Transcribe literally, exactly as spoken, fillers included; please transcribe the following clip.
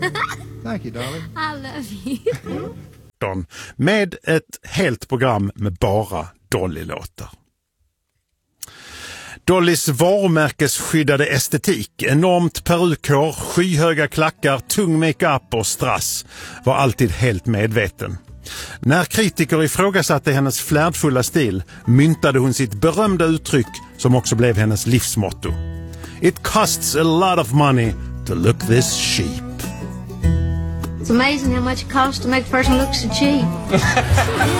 Thank you, darling. I love you. Med ett helt program med bara Dolly-låtar. Dollys varumärkesskyddade estetik, enormt perukhår, skyhöga klackar, tung makeup och strass var alltid helt medveten. När kritiker ifrågasatte hennes flärdfulla stil myntade hon sitt berömda uttryck som också blev hennes livsmotto. It costs a lot of money to look this cheap. It's amazing how much it costs to make a person look so cheap.